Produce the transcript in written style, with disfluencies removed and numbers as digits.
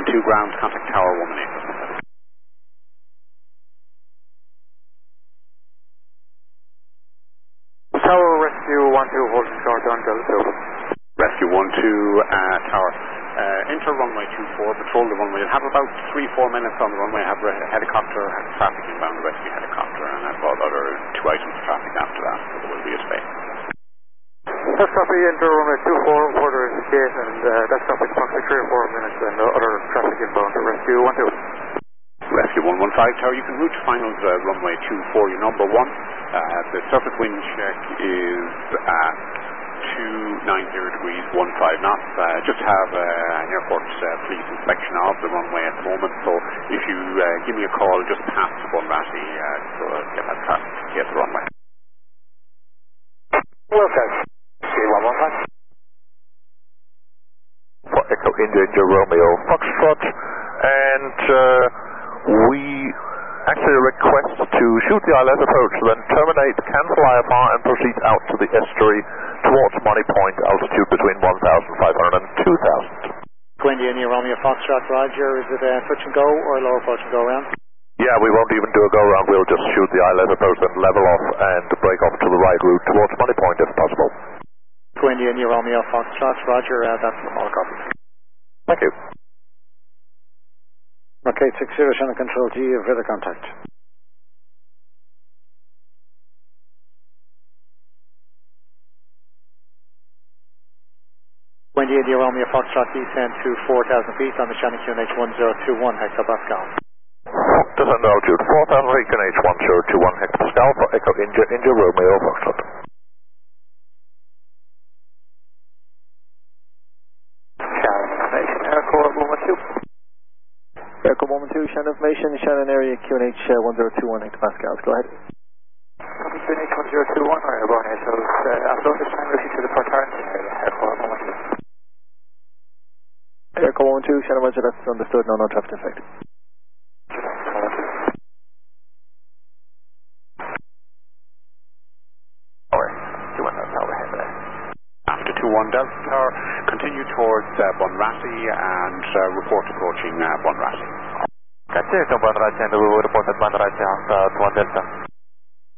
ground, contact Tower 118. Tower Rescue 12 holding short on Delta. Rescue 12 Tower. Enter runway 24, patrol the runway. You'll have about 3-4 minutes on the runway. Have a helicopter, traffic inbound, the rescue helicopter, and have about other 2 items of traffic after that, so there will be a space. That's copy, enter runway 24, order is gate, and that's copy, approximately 3 or 4 minutes, and other traffic inbound to Rescue 12. Rescue 115 Tower, you can route to finals runway 24, your number 1. The surface wind check is at 290 degrees, 15 knots. Just have an airport police inspection of the runway at the moment, so if you give me a call just past Bunratty, so get that traffic to get the runway. Welcome. C115. For Echo India Romeo Foxtrot, and we actually request to shoot the ILS approach, then terminate, cancel IFR, and proceed out to the estuary towards Money Point, altitude between 1,500 and 2,000. 20 India Romeo Foxtrot, Roger. Is it touch and go or low approach and go around? Yeah, we won't even do a go-round. We'll just shoot the ILS approach, then level off and break off to the right route towards Money Point if possible. 20 India Romeo Foxtrot, Roger. That's all copies. Thank you. Okay, 60 Channel Control G, further contact. India Romeo Foxtrot descend to 4,000 feet on the Shannon QNH 1021 hectopascal. Descend altitude 4,000 feet QNH 1021 hectopascal for Echo India Romeo Foxtrot. Shannon information, Aircore 112. Aircore 112, Shannon information, Shannon area QNH 1021 hectopascals. Go ahead. Copy QNH 1021, right, about here, so upload this time routing to the Port Harrington area, Aircore 112. Aircore 112, Shannon Roger, that's understood, no traffic effect. After 21 Delta Tower, continue towards Bunratty and report approaching Bunratty. Catch it, Bunratty, and we will report at Bunratty after 21 Delta.